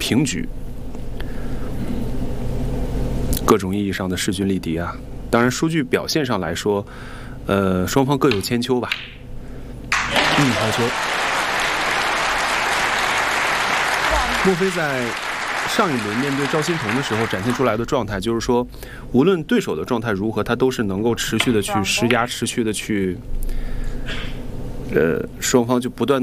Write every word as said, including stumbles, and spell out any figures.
平局，各种意义上的势均力敌啊。当然，数据表现上来说，呃，双方各有千秋吧。嗯，好球。莫非在上一轮面对赵心童的时候展现出来的状态，就是说，无论对手的状态如何，他都是能够持续的去施压，持续的去，呃，双方就不断